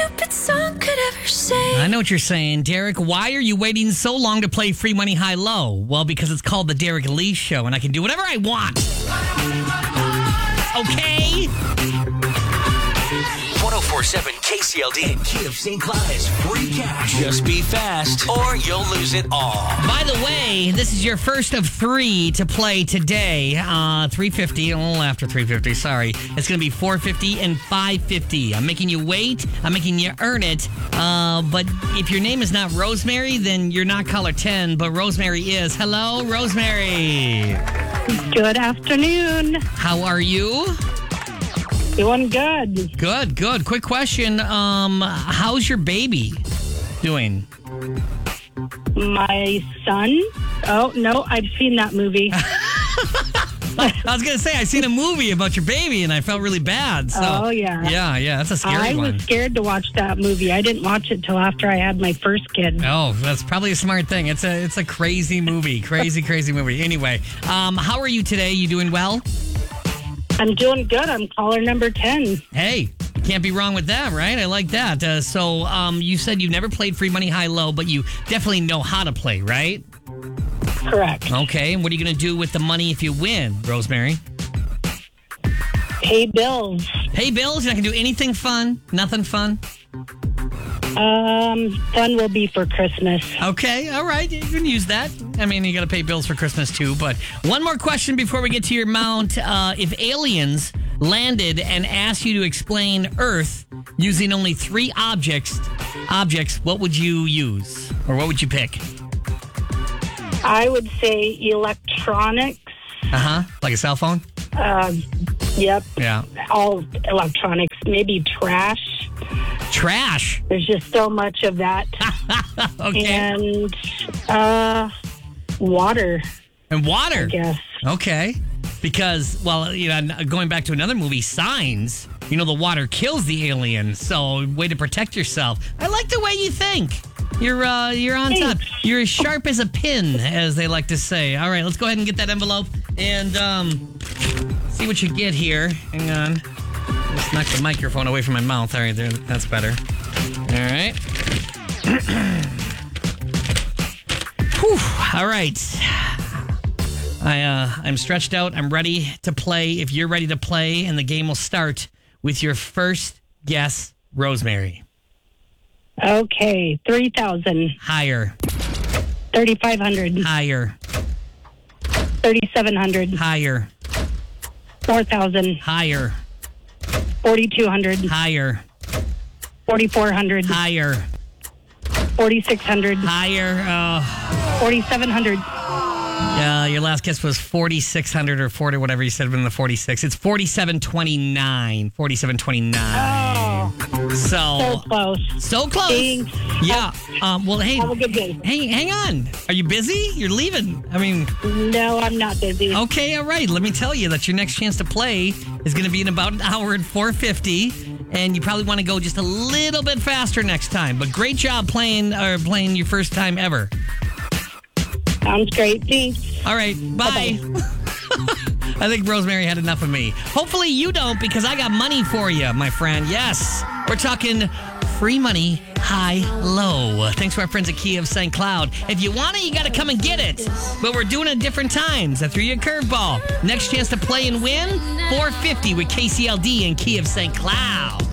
stupid song could ever say. I know what you're saying, Derek. Why are you waiting so long to play Free Money High Low? Well, because it's called The Derek Lee Show, and I can do whatever I want. Okay? 1047 KCLD and Key of St. Cloud has free cash. Just be fast or you'll lose it all. By the way, this is your first of 3 to play today. 350, a little after 350, sorry. It's going to be 450 and 550. I'm making you wait. I'm making you earn it. But if your name is not Rosemary, then you're not caller 10, but Rosemary is. Hello, Rosemary. Good afternoon. How are you? Doing good. Good. Quick question. How's your baby doing? My son? Oh, no, I've seen that movie. I was going to say, I seen a movie about your baby, and I felt really bad. So, Oh, yeah. Yeah, that's a scary one. I was scared to watch that movie. I didn't watch it till after I had my first kid. Oh, that's probably a smart thing. It's a crazy movie. Crazy movie. Anyway, how are you today? You doing well? I'm doing good. I'm caller number 10. Hey, can't be wrong with that, right? I like that. So you said you've never played Free Money High Low, but you definitely know how to play, right? Correct. Okay, and what are you going to do with the money if you win, Rosemary? Pay bills. Pay bills? You're not going to do anything fun? Nothing fun? Fun will be for Christmas. Okay, all right. You can use that. I mean, you got to pay bills for Christmas too. But one more question before we get to your mount. If aliens landed and asked you to explain Earth using only 3 objects, what would you use? Or what would you pick? I would say electronics. Like a cell phone? Yep. Yeah. All electronics. Maybe trash. Trash? There's just so much of that. Okay. And water. And water? I guess. Okay. Because, well, you know, going back to another movie, Signs, you know, the water kills the alien. So, way to protect yourself. I like the way you think. You're on top. You're as sharp as a pin, as they like to say. All right, let's go ahead and get that envelope and see what you get here. Hang on. Just knock the microphone away from my mouth. All right, there. That's better. All right. Whew. All right. I'm stretched out. I'm ready to play. If you're ready to play, and the game will start with your first guess, Rosemary. Okay, 3,000. Higher. 3,500. Higher. 3,700. Higher. 4,000. Higher. 4,200. Higher. 4,400. Higher. 4,600. Higher. 4,700. Your last guess was 4,600 or 40, whatever you said in the 46. It's 4,729. 4,729. Oh, So close. So close. Thanks. Yeah. Well, hey. Have a good day. Hey, hang on. Are you busy? You're leaving. I mean. No, I'm not busy. Okay, all right. Let me tell you that your next chance to play is going to be in about an hour and 4:50, and you probably want to go just a little bit faster next time. But great job playing your first time ever. Sounds great. Thanks. All right, bye. I think Rosemary had enough of me. Hopefully you don't, because I got money for you, my friend. Yes, we're talking free money, high, low. Thanks to our friends at Key of St. Cloud. If you want it, you got to come and get it. But we're doing it at different times. I threw you a curveball. Next chance to play and win, 450 with KCLD and Key of St. Cloud.